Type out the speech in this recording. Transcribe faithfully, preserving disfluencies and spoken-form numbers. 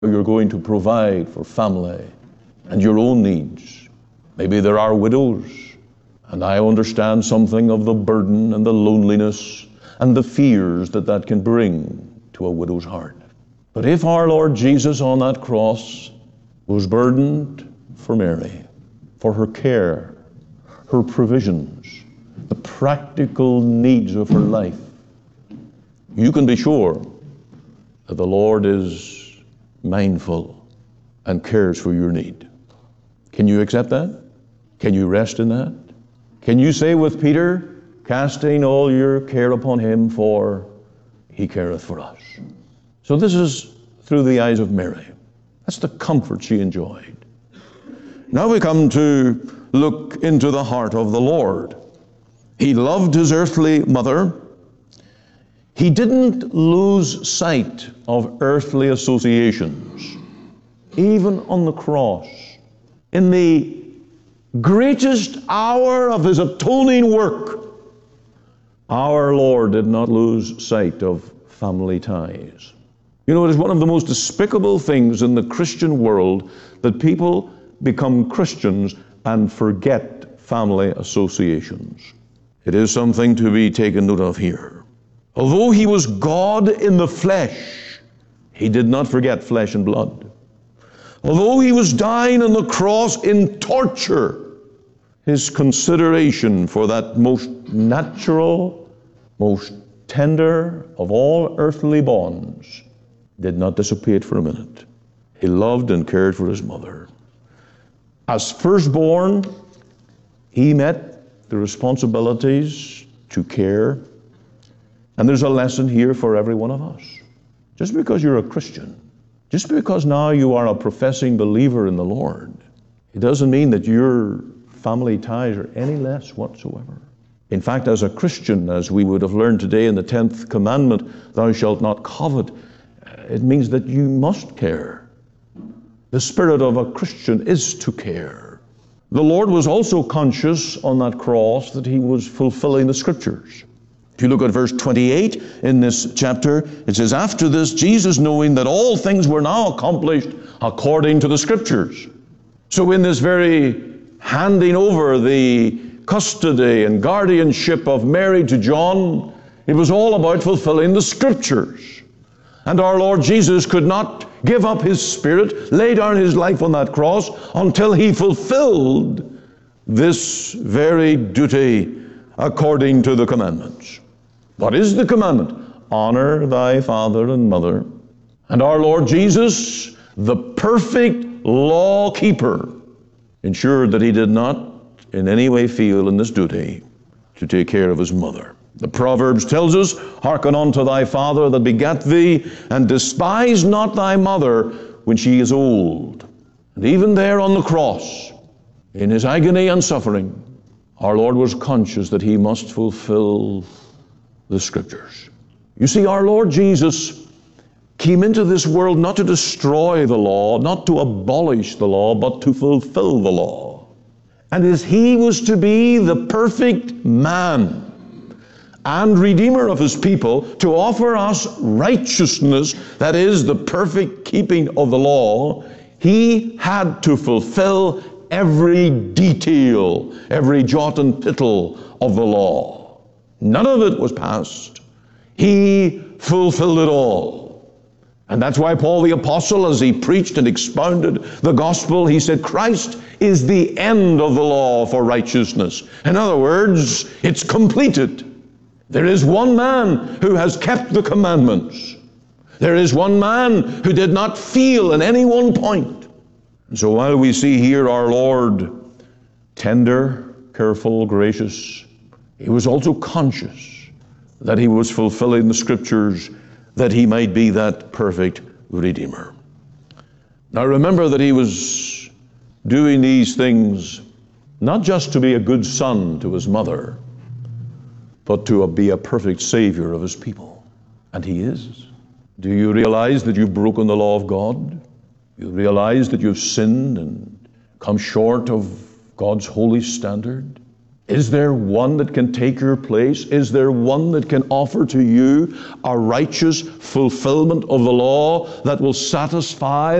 You're going to provide for family and your own needs. Maybe there are widows, and I understand something of the burden and the loneliness and the fears that that can bring to a widow's heart. But if our Lord Jesus on that cross was burdened for Mary, for her care, her provisions, the practical needs of her life, you can be sure that the Lord is mindful and cares for your need. Can you accept that? Can you rest in that? Can you say with Peter, casting all your care upon him, for he careth for us? So this is through the eyes of Mary. That's the comfort she enjoyed. Now we come to look into the heart of the Lord. He loved his earthly mother. He didn't lose sight of earthly associations, even on the cross. In the greatest hour of his atoning work, our Lord did not lose sight of family ties. You know, it is one of the most despicable things in the Christian world that people become Christians and forget family associations. It is something to be taken note of here. Although he was God in the flesh, he did not forget flesh and blood. Although he was dying on the cross in torture, his consideration for that most natural, most tender of all earthly bonds did not dissipate for a minute. He loved and cared for his mother. As firstborn, he met the responsibilities to care. And there's a lesson here for every one of us. Just because you're a Christian, just because now you are a professing believer in the Lord, it doesn't mean that your family ties are any less whatsoever. In fact, as a Christian, as we would have learned today in the tenth commandment, thou shalt not covet, it means that you must care. The spirit of a Christian is to care. The Lord was also conscious on that cross that he was fulfilling the Scriptures. If you look at verse twenty-eight in this chapter, it says, after this, Jesus, knowing that all things were now accomplished according to the Scriptures. So in this very handing over the custody and guardianship of Mary to John, it was all about fulfilling the Scriptures. And our Lord Jesus could not give up his spirit, lay down his life on that cross, until he fulfilled this very duty according to the commandments. What is the commandment? Honor thy father and mother. And our Lord Jesus, the perfect law keeper, ensured that he did not in any way feel in this duty to take care of his mother. The Proverbs tells us, hearken unto thy father that begat thee, and despise not thy mother when she is old. And even there on the cross, in his agony and suffering, our Lord was conscious that he must fulfill the Scriptures. You see, our Lord Jesus came into this world not to destroy the law, not to abolish the law, but to fulfill the law. And as he was to be the perfect man and Redeemer of his people, to offer us righteousness, that is, the perfect keeping of the law, he had to fulfill every detail, every jot and tittle of the law. None of it was passed. He fulfilled it all. And that's why Paul the Apostle, as he preached and expounded the gospel, he said, Christ is the end of the law for righteousness. In other words, it's completed. There is one man who has kept the commandments. There is one man who did not feel in any one point. And so while we see here our Lord tender, careful, gracious, he was also conscious that he was fulfilling the Scriptures that he might be that perfect Redeemer. Now remember that he was doing these things not just to be a good son to his mother, but to be a perfect Savior of his people. And he is. Do you realize that you've broken the law of God? You realize that you've sinned and come short of God's holy standard? Is there one that can take your place? Is there one that can offer to you a righteous fulfillment of the law that will satisfy